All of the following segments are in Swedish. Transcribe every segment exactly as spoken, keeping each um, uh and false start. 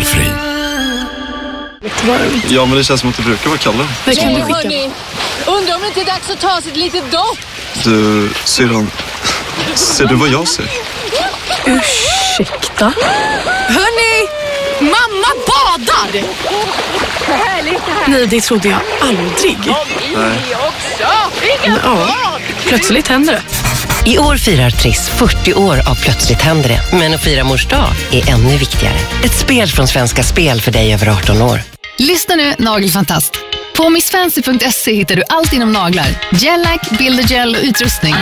alkoholfri. Ja, men det känns som att det brukar vara kallare. Men kan du skicka? Undrar om det inte är dags att ta sig ett litet dopp. Du, syrran, ser du vad jag ser? Ursäkta? Hörni, mamma badar! Härligt det här. Nej, det trodde jag aldrig. Nej. Men, ja, plötsligt händer det. I år firar Triss fyrtio år av Plötsligt händer det. Men att fira mors dag är ännu viktigare. Ett spel från Svenska Spel för dig över arton år. Lyssna nu, Nagelfantast. På miss fancy punkt se hittar du allt inom naglar. Gellack, bildergel och utrustning.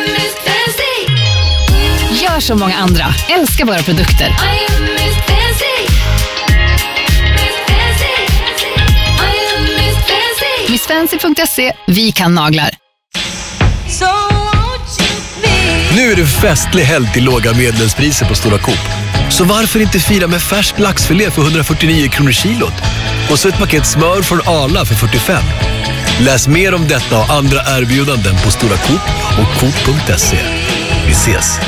Gör som många andra. Älskar våra produkter. miss fancy punkt se. Vi kan naglar. Nu är det festlig helg till låga medlemspriser på Stora Coop. Så varför inte fira med färsk laxfilé för hundrafyrtionio kronor kilot? Och så ett paket smör från Arla för fyrtiofem. Läs mer om detta och andra erbjudanden på Stora Coop och coop punkt se. Vi ses!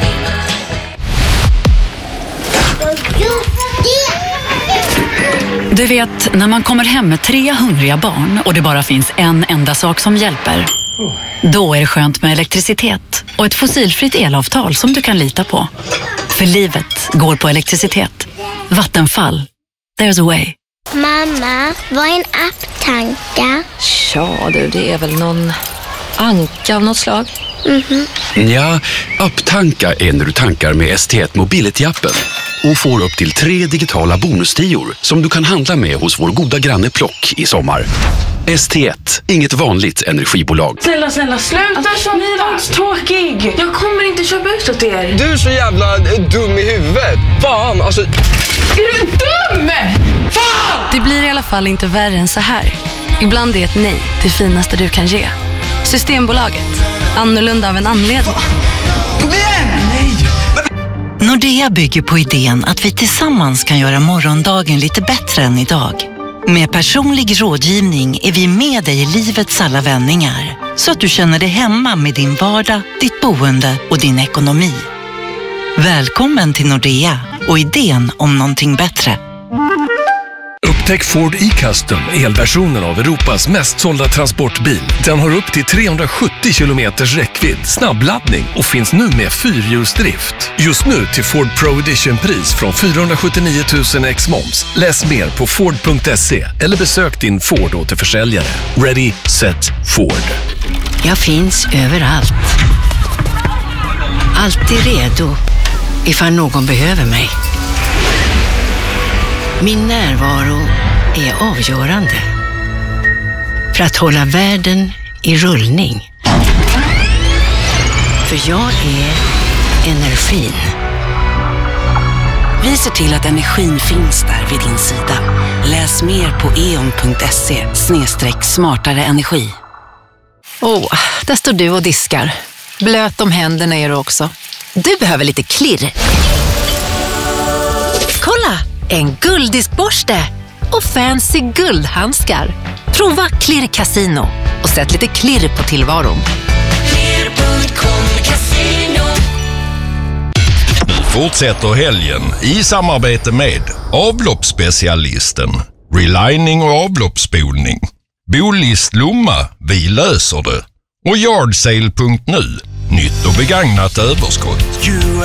Du vet, när man kommer hem med tre hungriga barn och det bara finns en enda sak som hjälper. Då är det skönt med elektricitet och ett fossilfritt elavtal som du kan lita på. För livet går på elektricitet. Vattenfall. There's a way. Mamma, vad är en apptanka? Ja du, det är väl någon anka av något slag. Mhm. Ja, apptanka är när du tankar med S T ett Mobility-appen och får upp till tre digitala bonustior som du kan handla med hos vår goda granne Plock i sommar. S T ett, inget vanligt energibolag. Snälla, snälla, sluta som ni var tråkig. Jag kommer inte köpa ut åt er. Du är så jävla dum i huvudet. Fan, alltså... Är du dum? Fan! Det blir i alla fall inte värre än så här. Ibland är ett nej det finaste du kan ge. Systembolaget. Annorlunda av en anledning. Kom igen! Nej! Nordea bygger på idén att vi tillsammans kan göra morgondagen lite bättre än idag. Med personlig rådgivning är vi med dig i livets alla vändningar. Så att du känner dig hemma med din vardag, ditt boende och din ekonomi. Välkommen till Nordea och idén om någonting bättre. Upptäck Ford e-Custom, elversionen av Europas mest sålda transportbil. Den har upp till trehundrasjuttio kilometers räckvidd, snabbladdning och finns nu med fyrhjulsdrift. Just nu till Ford Pro Edition-pris från fyrahundrasjuttionio tusen ex moms. Läs mer på ford punkt se eller besök din Ford-återförsäljare. Ready, set, Ford. Jag finns överallt. Alltid redo ifall någon behöver mig. Min närvaro är avgörande för att hålla världen i rullning. För jag är energin. Vi ser till att energin finns där vid din sida. Läs mer på e on punkt se snedstreck smartare energi. Åh, oh, där står du och diskar. Blöt om händerna är du också. Du behöver lite klirr. Kolla! En gulddiskborste och fancy guldhandskar. Prova Klirr Casino och sätt lite klirr på tillvaron. Klirr punkt com Casino. Fortsätter helgen i samarbete med avloppsspecialisten, relining och avloppsspolning. Bolist Lomma, vi löser det. Och yardsale punkt nu, nytt och begagnat överskott.